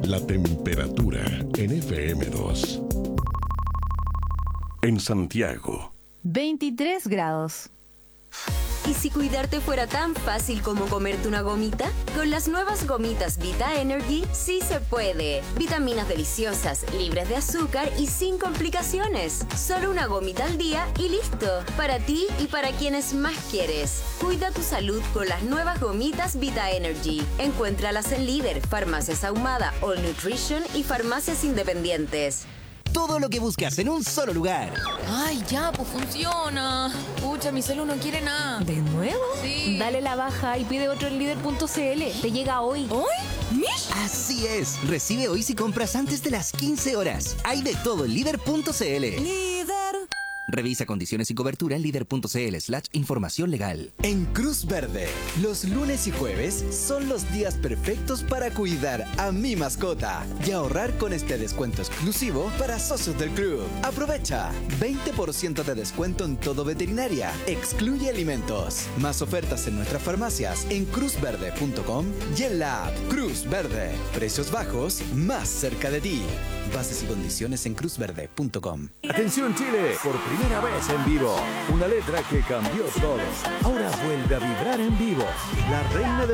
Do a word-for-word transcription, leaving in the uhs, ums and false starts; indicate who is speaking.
Speaker 1: La temperatura en F M dos. En Santiago,
Speaker 2: veintitrés grados.
Speaker 3: ¿Y si cuidarte fuera tan fácil como comerte una gomita? Con las nuevas gomitas Vita Energy sí se puede. Vitaminas deliciosas, libres de azúcar y sin complicaciones. Solo una gomita al día y listo. Para ti y para quienes más quieres. Cuida tu salud con las nuevas gomitas Vita Energy. Encuéntralas en Líder, Farmacias Ahumada, All Nutrition y farmacias independientes.
Speaker 4: Todo lo que buscas en un solo lugar.
Speaker 5: Ay, ya, pues funciona. Pucha, mi celu no quiere nada.
Speaker 2: ¿De nuevo?
Speaker 5: Sí.
Speaker 2: Dale la baja y pide otro en líder punto c l. Te llega hoy.
Speaker 5: ¿Hoy? ¿Mish?
Speaker 4: Así es. Recibe hoy si compras antes de las quince horas. Hay de todo en líder punto c l.
Speaker 5: Líder.
Speaker 4: Revisa condiciones y cobertura en líder punto c l slash información legal.
Speaker 6: En Cruz Verde, los lunes y jueves son los días perfectos para cuidar a mi mascota y ahorrar con este descuento exclusivo para socios del club. Aprovecha veinte por ciento de descuento en todo veterinaria, excluye alimentos. Más ofertas en nuestras farmacias en cruz verde punto com y en la app Cruz Verde. Precios bajos más cerca de ti. Bases y condiciones en cruz verde punto com.
Speaker 7: Atención Chile, por primera vez en vivo, una letra que cambió todo. Ahora vuelve a vibrar en vivo. La reina de